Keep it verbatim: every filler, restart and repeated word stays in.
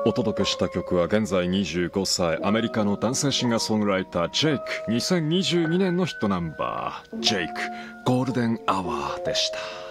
お届けした曲は現在にじゅうごさいアメリカの男性シンガーソングライタージェイク。にせんにじゅうにねんのヒットナンバージェイクゴールデンアワーでした。